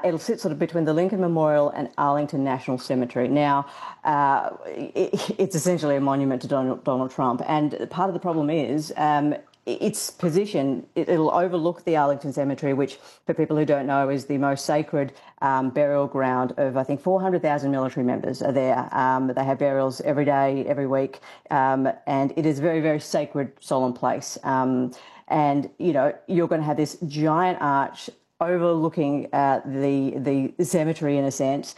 It'll sit sort of between the Lincoln Memorial and Arlington National Cemetery. Now, it's essentially a monument to Donald Trump, and part of the problem is its position. It'll overlook the Arlington Cemetery, which, for people who don't know, is the most sacred burial ground of, I think, 400,000 military members are there. They have burials every day, every week, and it is a very, very sacred, solemn place. And, you know, you're going to have this giant arch overlooking the cemetery, in a sense.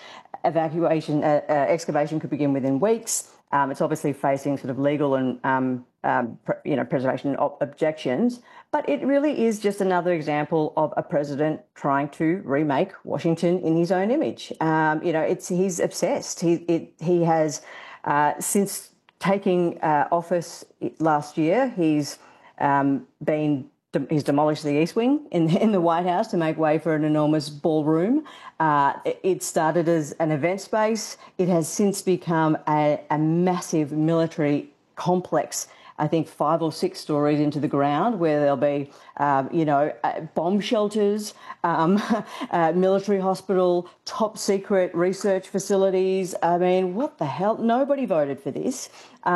Excavation could begin within weeks. It's obviously facing sort of legal and preservation objections, but it really is just another example of a president trying to remake Washington in his own image. He's obsessed. He has since taking office last year. He's demolished the East Wing in the White House to make way for an enormous ballroom. It started as an event space. It has since become a massive military complex. I think 5 or 6 stories into the ground, where there'll be, bomb shelters, military hospital, top secret research facilities. I mean, what the hell? Nobody voted for this.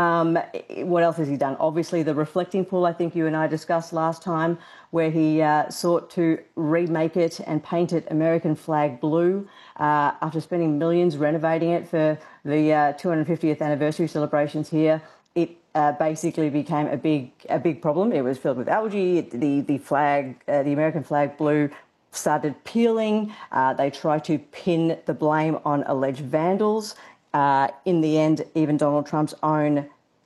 What else has he done? Obviously, the reflecting pool, I think you and I discussed last time, where he sought to remake it and paint it American flag blue after spending millions renovating it for the 250th anniversary celebrations here. It basically became a big problem. It was filled with algae. The flag, the American flag blue, started peeling. They tried to pin the blame on alleged vandals. In the end, even Donald Trump's own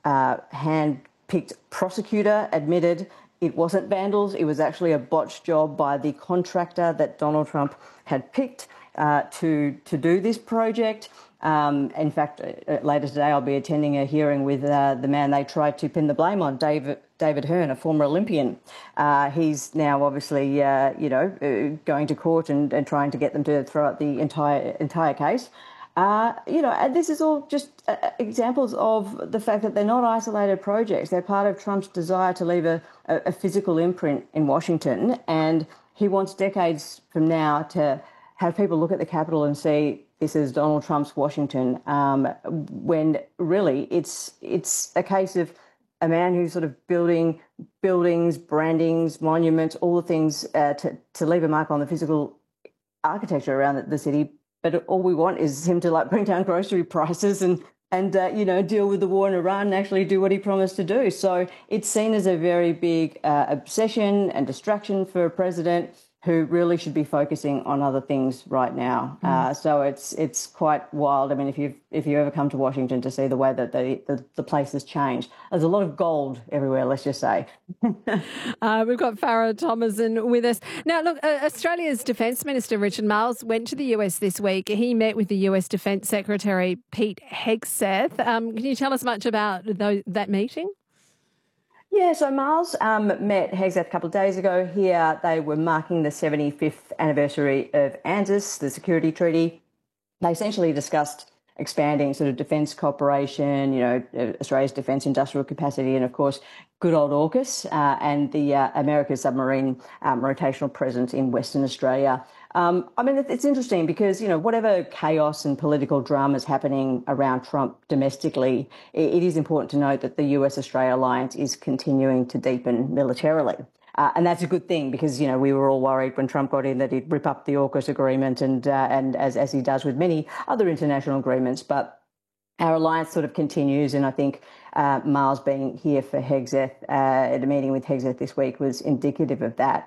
hand-picked prosecutor admitted it wasn't vandals. It was actually a botched job by the contractor that Donald Trump had picked to do this project. In fact, later today I'll be attending a hearing with the man they tried to pin the blame on, David Hearn, a former Olympian. He's now obviously, going to court and trying to get them to throw out the entire case. And this is all just examples of the fact that they're not isolated projects. They're part of Trump's desire to leave a physical imprint in Washington, and he wants decades from now to have people look at the Capitol and see this is Donald Trump's Washington, when really it's a case of a man who's sort of building buildings, brandings, monuments, all the things to leave a mark on the physical architecture around the city. But all we want is him to bring down grocery prices and deal with the war in Iran and actually do what he promised to do. So it's seen as a very big obsession and distraction for a president who really should be focusing on other things right now. So it's quite wild. I mean, if you ever come to Washington to see the way that the place has changed, there's a lot of gold everywhere, let's just say. We've got Farah Thomason with us. Now, look, Australia's Defence Minister Richard Marles went to the US this week. He met with the US Defence Secretary Pete Hegseth. Can you tell us much about that meeting? Yeah, so Marles met Hegseth a couple of days ago here. They were marking the 75th anniversary of ANZUS, the security treaty. They essentially discussed expanding sort of defence cooperation, Australia's defence industrial capacity, and of course, good old AUKUS and the America's submarine rotational presence in Western Australia. It's interesting because, whatever chaos and political drama is happening around Trump domestically, it is important to note that the US-Australia alliance is continuing to deepen militarily. And that's a good thing because, we were all worried when Trump got in that he'd rip up the AUKUS agreement and as he does with many other international agreements. But our alliance sort of continues, and I think Marles being here for Hegseth at a meeting with Hegseth this week was indicative of that.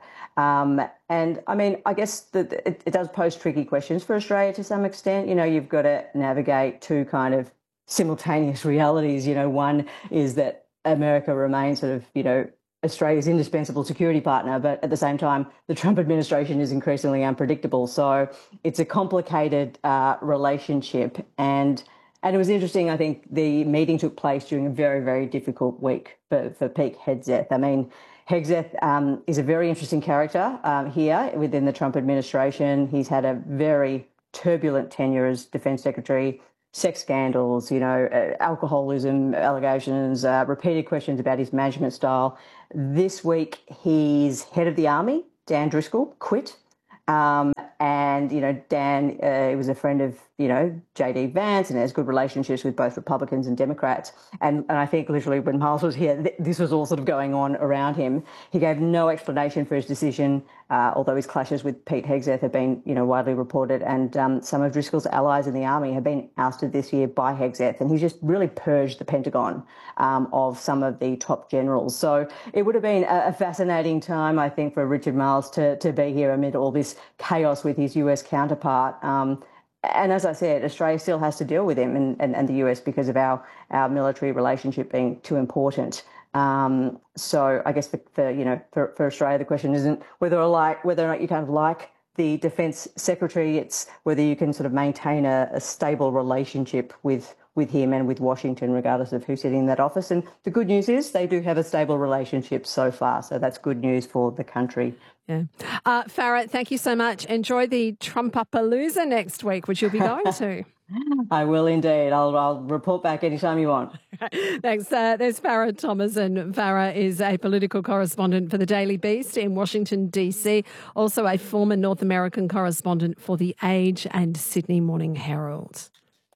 I guess that it does pose tricky questions for Australia to some extent. You've got to navigate two kind of simultaneous realities. One is that America remains sort of, Australia's indispensable security partner, but at the same time, the Trump administration is increasingly unpredictable. So it's a complicated relationship. And it was interesting, I think the meeting took place during a very, very difficult week for Pete Hegseth. I mean, Hegseth is a very interesting character here within the Trump administration. He's had a very turbulent tenure as Defence Secretary, sex scandals, alcoholism allegations, repeated questions about his management style. This week, he's head of the army, Dan Driscoll, quit. And, Dan, he was a friend of, J.D. Vance and has good relationships with both Republicans and Democrats. And I think literally when Miles was here, this was all sort of going on around him. He gave no explanation for his decision, although his clashes with Pete Hegseth have been, widely reported. And some of Driscoll's allies in the army have been ousted this year by Hegseth. And he's just really purged the Pentagon of some of the top generals. So it would have been a fascinating time, I think, for Richard Marles to be here amid all this chaos with his US counterpart. And as I said, Australia still has to deal with him and the US because of our military relationship being too important. So I guess for Australia, the question isn't whether or not you kind of like the Defence Secretary. It's whether you can sort of maintain a stable relationship with him and with Washington, regardless of who's sitting in that office. And the good news is they do have a stable relationship so far. So that's good news for the country. Yeah. Farah, thank you so much. Enjoy the Trumpapalooza next week, which you'll be going to. I will indeed. I'll report back anytime you want. Thanks. There's Farah Thomason. Farah is a political correspondent for the Daily Beast in Washington, D.C., also a former North American correspondent for The Age and Sydney Morning Herald.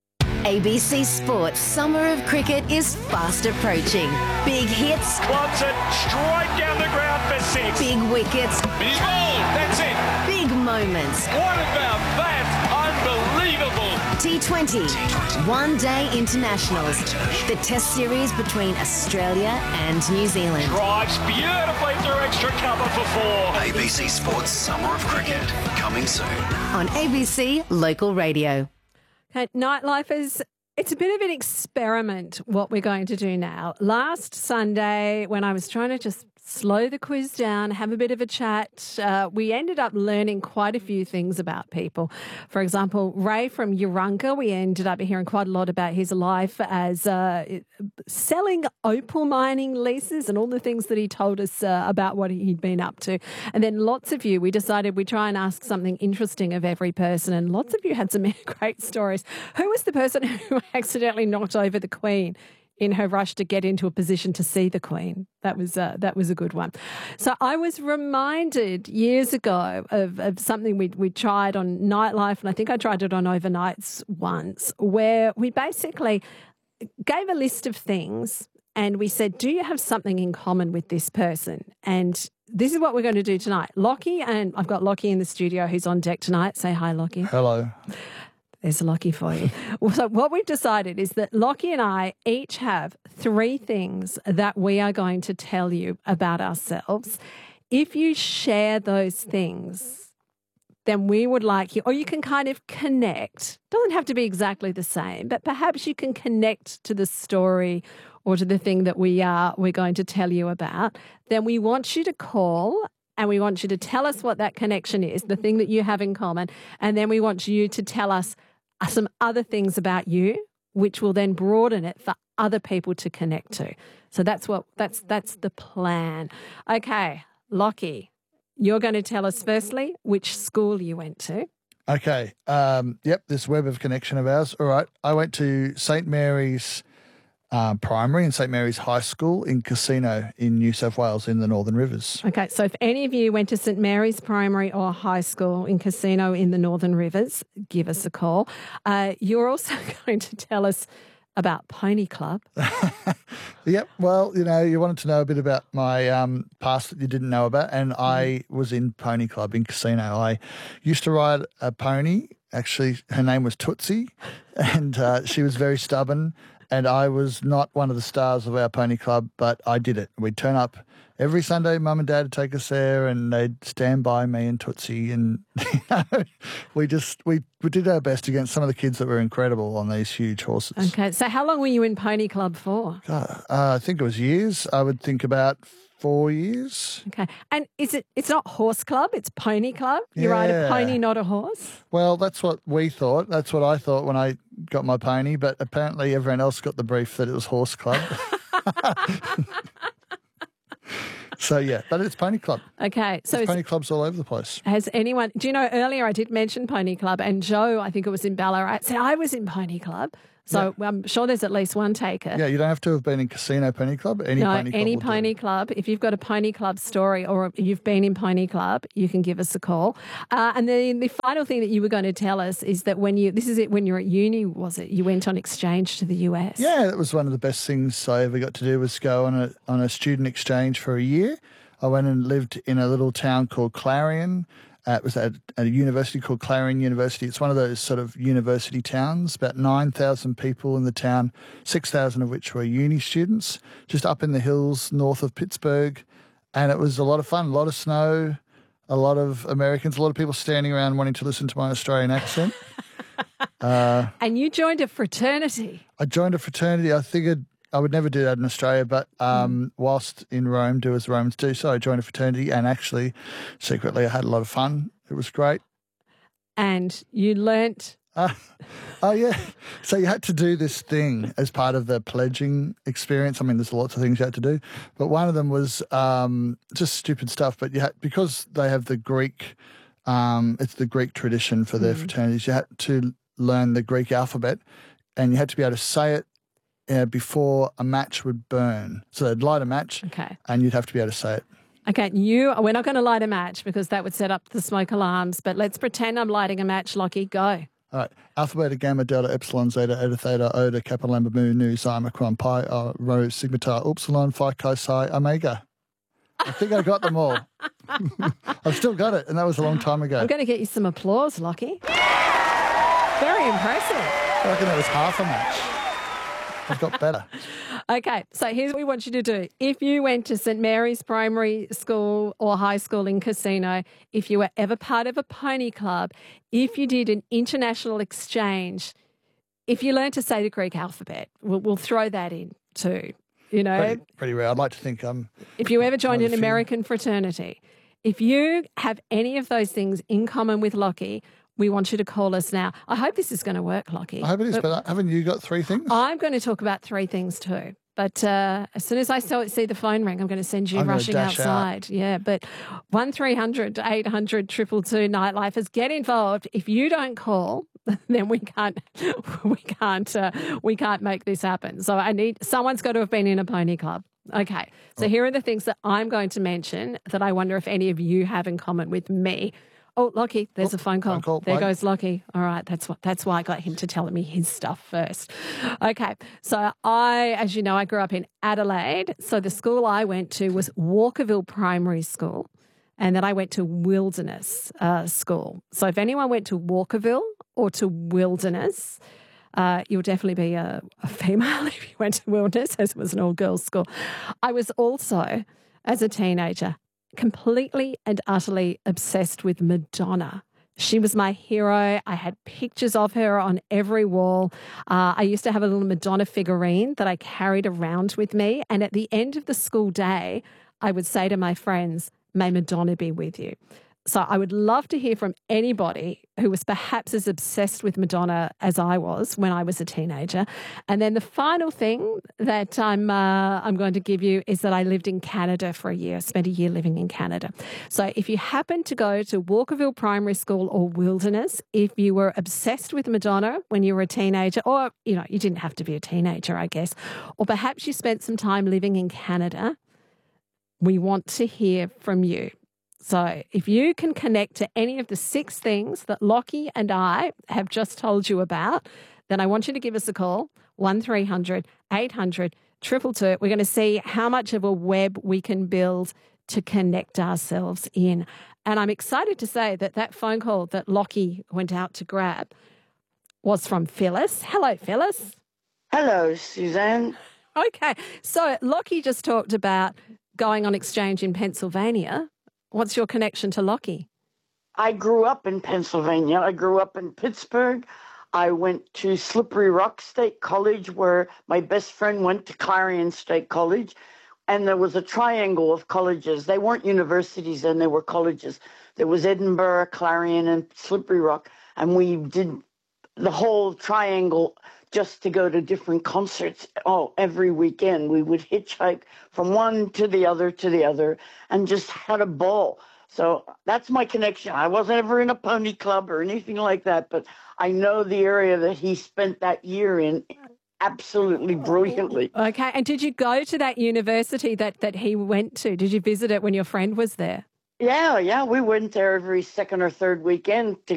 ABC Sports Summer of Cricket is fast approaching. Big hits. Clubs it straight down the ground for 6. Big wickets. He's bowled. That's it. Big moments. What about that? Unbelievable. T20. One-day internationals. The test series between Australia and New Zealand. Drives beautifully through extra cover for 4. ABC Sports Summer of Cricket, coming soon. On ABC Local Radio. Okay, Nightlifers, it's a bit of an experiment what we're going to do now. Last Sunday, when I was trying to just slow the quiz down, have a bit of a chat, we ended up learning quite a few things about people. For example, Ray from Urunga, we ended up hearing quite a lot about his life as selling opal mining leases and all the things that he told us about what he'd been up to. And then lots of you, we decided we'd try and ask something interesting of every person, and lots of you had some great stories. Who was the person who accidentally knocked over the Queen in her rush to get into a position to see the Queen? That was a good one. So I was reminded years ago of something we tried on Nightlife, and I think I tried it on Overnights once, where we basically gave a list of things and we said, do you have something in common with this person? And this is what we're going to do tonight. Lockie, and I've got Lockie in the studio who's on deck tonight. Say hi, Lockie. Hello. There's a Lockie for you. So what we've decided is that Lockie and I each have 3 things that we are going to tell you about ourselves. If you share those things, then we would like you, or you can kind of connect. Doesn't have to be exactly the same, but perhaps you can connect to the story or to the thing that we're going to tell you about. Then we want you to call and we want you to tell us what that connection is, the thing that you have in common. And then we want you to tell us some other things about you, which will then broaden it for other people to connect to. So that's the plan. Okay, Lockie, you're going to tell us firstly which school you went to. Okay. This web of connection of ours. All right. I went to St. Mary's Primary and St. Mary's High School in Casino in New South Wales in the Northern Rivers. Okay, so if any of you went to St. Mary's Primary or High School in Casino in the Northern Rivers, give us a call. You're also going to tell us about Pony Club. Yep. Well, you wanted to know a bit about my past that you didn't know about, and I was in Pony Club in Casino. I used to ride a pony. Actually, her name was Tootsie, and she was very stubborn. And I was not one of the stars of our pony club, but I did it. We'd turn up every Sunday, Mum and Dad would take us there, and they'd stand by me and Tootsie, and we did our best against some of the kids that were incredible on these huge horses. Okay, so how long were you in Pony Club for? I think it was years. I would think about 4 years. Okay, and it's not horse club, it's Pony Club? You ride a pony, not a horse? Well, that's what we thought. That's what I thought when I got my pony, but apparently everyone else got the brief that it was horse club. So, yeah, but it's Pony Club. Okay. So Pony Clubs all over the place. Has anyone, do you know, earlier I did mention Pony Club, and Joe, I think it was in Ballarat, said, I was in Pony Club. So I'm sure there's at least one taker. Yeah, you don't have to have been in Casino Pony Club. Any pony club. If you've got a pony club story or you've been in pony club, you can give us a call. And then the final thing that you were going to tell us is that when you're at uni, was it? You went on exchange to the US. Yeah, that was one of the best things I ever got to do, was go on a student exchange for a year. I went and lived in a little town called Clarion. It was at a university called Clarion University. It's one of those sort of university towns, about 9,000 people in the town, 6,000 of which were uni students, just up in the hills north of Pittsburgh. And it was a lot of fun, a lot of snow, a lot of Americans, a lot of people standing around wanting to listen to my Australian accent. And you joined a fraternity. I joined a fraternity. I figured I would never do that in Australia, but whilst in Rome, do as the Romans do. So I joined a fraternity, and actually, secretly, I had a lot of fun. It was great. And you learnt... Oh, yeah. So you had to do this thing as part of the pledging experience. I mean, there's lots of things you had to do, but one of them was just stupid stuff. But you had, because they have the Greek, it's the Greek tradition for their fraternities, you had to learn the Greek alphabet, and you had to be able to say it before a match would burn. So they'd light a match, and you'd have to be able to say it. Okay, we're not going to light a match because that would set up the smoke alarms, but let's pretend I'm lighting a match. Lockie, go. All right. Alpha, beta, gamma, delta, epsilon, zeta, eta, theta, iota, kappa, lambda, mu, nu, xi, omicron, pi, rho, sigma, tau, upsilon, phi, chi, psi, omega. I think I got them all. I've still got it, and that was a long time ago. I'm going to get you some applause, Lockie. Very impressive. I reckon that was half a match. I've got better. Okay, so here's what we want you to do. If you went to St Mary's Primary School or High School in Casino, if you were ever part of a pony club, if you did an international exchange, if you learned to say the Greek alphabet, we'll throw that in too. You know, pretty rare. I'd like to think if you ever joined an American fraternity, if you have any of those things in common with Lockie, we want you to call us now. I hope this is going to work, Lockie. I hope it is, but haven't you got three things? I'm going to talk about three things too. But as soon as I see the phone ring, I'm going to send you rushing outside. Yeah, but 1300 800 222 Nightlifers, get involved. If you don't call, then we can't make this happen. So someone's got to have been in a pony club. Okay, so here are the things that I'm going to mention that I wonder if any of you have in common with me. Oh, Lockie, there's a phone call. There goes Lockie. All right, that's why I got him to tell me his stuff first. Okay, so as you know, I grew up in Adelaide. So the school I went to was Walkerville Primary School, and then I went to Wilderness School. So if anyone went to Walkerville or to Wilderness, you'll definitely be a female if you went to Wilderness, as it was an all-girls school. I was also, as a teenager, completely and utterly obsessed with Madonna. She was my hero. I had pictures of her on every wall. I used to have a little Madonna figurine that I carried around with me. And at the end of the school day, I would say to my friends, "May Madonna be with you." So I would love to hear from anybody who was perhaps as obsessed with Madonna as I was when I was a teenager. And then the final thing that I'm going to give you is that I lived in Canada for a year. I spent a year living in Canada. So if you happen to go to Walkerville Primary School or Wilderness, if you were obsessed with Madonna when you were a teenager, or, you know, you didn't have to be a teenager, I guess, or perhaps you spent some time living in Canada, we want to hear from you. So if you can connect to any of the 6 things that Lockie and I have just told you about, then I want you to give us a call, 1300 800 222. We're going to see how much of a web we can build to connect ourselves in. And I'm excited to say that phone call that Lockie went out to grab was from Phyllis. Hello, Phyllis. Hello, Suzanne. Okay, so Lockie just talked about going on exchange in Pennsylvania. What's your connection to Lockie? I grew up in Pennsylvania. I grew up in Pittsburgh. I went to Slippery Rock State College, where my best friend went to Clarion State College. And there was a triangle of colleges. They weren't universities then, they were colleges. There was Edinburgh, Clarion, and Slippery Rock. And we did the whole triangle just to go to different concerts. Every weekend we would hitchhike from one to the other and just had a ball. So that's my connection. I wasn't ever in a pony club or anything like that, but I know the area that he spent that year in absolutely brilliantly. Okay, and did you go to that university that he went to? Did you visit it when your friend was there? Yeah, we went there every second or third weekend to